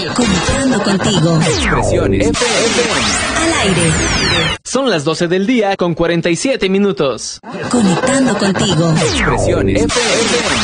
Conectando contigo. Expresiones FM. Al aire. Son las 12 del día con 47 minutos. Conectando contigo. Expresiones FM.